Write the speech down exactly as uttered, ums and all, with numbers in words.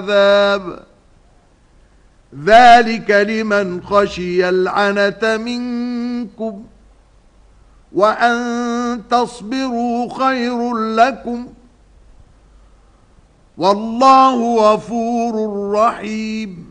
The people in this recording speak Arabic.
عذاب ذلك لمن خشي العنة منكم وأن تصبروا خير لكم والله غفور رحيم.